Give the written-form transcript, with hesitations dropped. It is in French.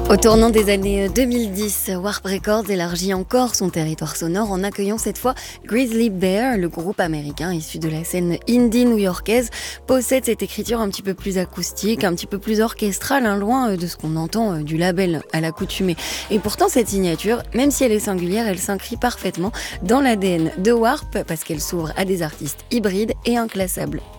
Au tournant des années 2010, Warp Records élargit encore son territoire sonore en accueillant cette fois Grizzly Bear, le groupe américain issu de la scène indie new-yorkaise, possède cette écriture un petit peu plus acoustique, un petit peu plus orchestrale, loin de ce qu'on entend du label à l'accoutumée. Et pourtant cette signature, même si elle est singulière, elle s'inscrit parfaitement dans l'ADN de Warp parce qu'elle s'ouvre à des artistes hybrides et inclassables.